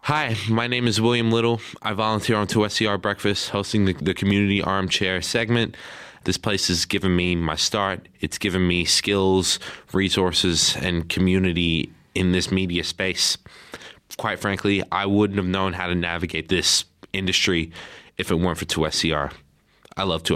Hi, my name is William Little. I volunteer on 2SCR Breakfast, hosting the Community Armchair segment. This place has given me my start. It's given me skills, resources, and community in this media space. Quite frankly, I wouldn't have known how to navigate this industry if it weren't for 2SCR. I love 2